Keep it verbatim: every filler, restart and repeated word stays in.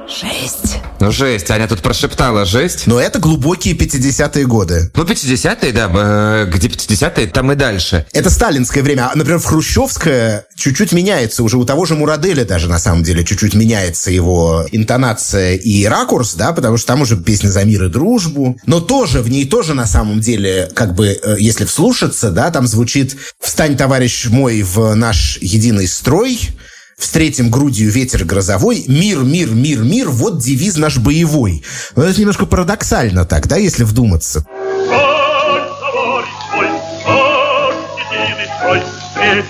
Жесть. Ну, жесть. Аня тут прошептала жесть. Но это глубокие пятидесятые годы. Ну, пятидесятые, да. э, Где пятидесятые, там и дальше. Это сталинское время. Например, в хрущевское чуть-чуть меняется. Уже у того же Мураделя даже, на самом деле, чуть-чуть меняется его интонация и ракурс, да, потому что там уже песня за мир и дружбу. Но тоже, в ней тоже, на самом деле, как бы, если вслушаться, да, там звучит «Встань, товарищ мой, в наш единый строй», «Встретим грудью ветер грозовой», «Мир, мир, мир, мир», вот девиз наш боевой. Но это немножко парадоксально так, да, если вдуматься.